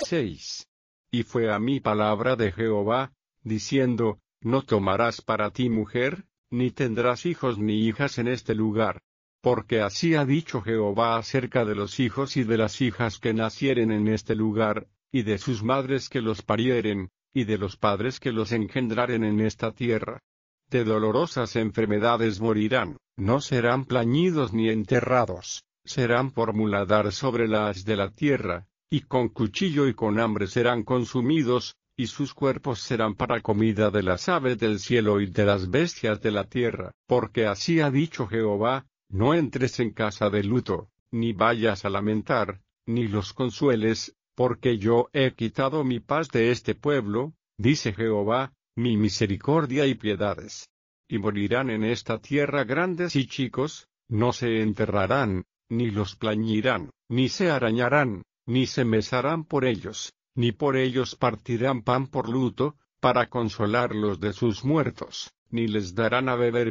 6. Y fue a mí palabra de Jehová, diciendo, no tomarás para ti mujer, ni tendrás hijos ni hijas en este lugar. Porque así ha dicho Jehová acerca de los hijos y de las hijas que nacieren en este lugar, y de sus madres que los parieren, y de los padres que los engendraren en esta tierra. De dolorosas enfermedades morirán, no serán plañidos ni enterrados, serán por muladar sobre la haz de la tierra, y con cuchillo y con hambre serán consumidos, y sus cuerpos serán para comida de las aves del cielo y de las bestias de la tierra. Porque así ha dicho Jehová, no entres en casa de luto, ni vayas a lamentar, ni los consueles, porque yo he quitado mi paz de este pueblo, dice Jehová, mi misericordia y piedades. Y morirán en esta tierra grandes y chicos, no se enterrarán, ni los plañirán, ni se arañarán, ni se mesarán por ellos, ni por ellos partirán pan por luto, para consolarlos de sus muertos, ni les darán a beber